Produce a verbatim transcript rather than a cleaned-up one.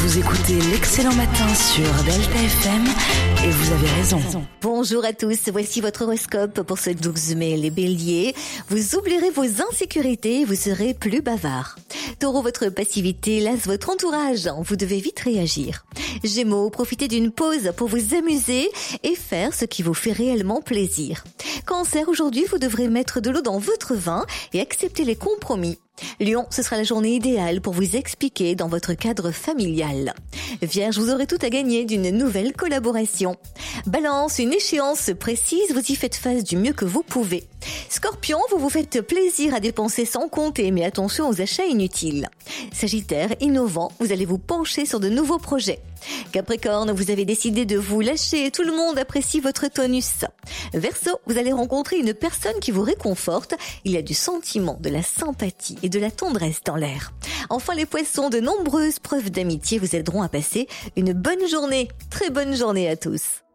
Vous écoutez l'Excellent Matin sur Delta F M et vous avez raison. Bonjour à tous, voici votre horoscope pour ce douze mai. Les béliers, vous oublierez vos insécurités et vous serez plus bavard. Taureau, votre passivité lasse votre entourage, vous devez vite réagir. Gémeaux, profitez d'une pause pour vous amuser et faire ce qui vous fait réellement plaisir. Cancer, aujourd'hui vous devrez mettre de l'eau dans votre vin et accepter les compromis. Lion, ce sera la journée idéale pour vous expliquer dans votre cadre familial. Vierge, vous aurez tout à gagner d'une nouvelle collaboration. Balance, une échéance précise, vous y faites face du mieux que vous pouvez. Scorpion, vous vous faites plaisir à dépenser sans compter, mais attention aux achats inutiles. Sagittaire, innovant, vous allez vous pencher sur de nouveaux projets. Capricorne, vous avez décidé de vous lâcher et tout le monde apprécie votre tonus. Verseau, vous allez rencontrer une personne qui vous réconforte. Il y a du sentiment, de la sympathie et de la tendresse dans l'air. Enfin les poissons, de nombreuses preuves d'amitié vous aideront à passer une bonne journée. Très bonne journée à tous.